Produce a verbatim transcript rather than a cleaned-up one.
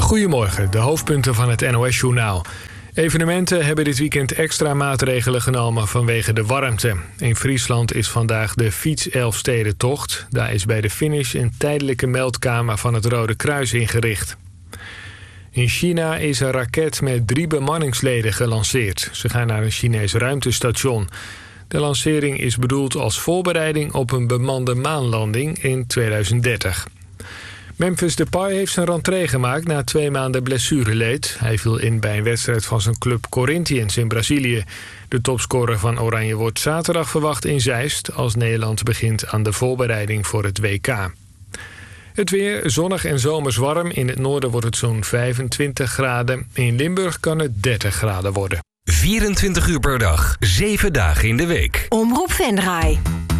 Goedemorgen, de hoofdpunten van het N O S-journaal. Evenementen hebben dit weekend extra maatregelen genomen vanwege de warmte. In Friesland is vandaag de Fiets-Elfstedentocht. Daar is bij de finish een tijdelijke meldkamer van het Rode Kruis ingericht. In China is een raket met drie bemanningsleden gelanceerd. Ze gaan naar een Chinees ruimtestation. De lancering is bedoeld als voorbereiding op een bemande maanlanding in tweeduizend dertig. Memphis Depay heeft zijn rentree gemaakt na twee maanden blessureleed. Hij viel in bij een wedstrijd van zijn club Corinthians in Brazilië. De topscorer van Oranje wordt zaterdag verwacht in Zeist, als Nederland begint aan de voorbereiding voor het W K. Het weer zonnig en zomers warm. In het noorden wordt het zo'n vijfentwintig graden. In Limburg kan het dertig graden worden. vierentwintig uur per dag, zeven dagen in de week. Omroep Venray.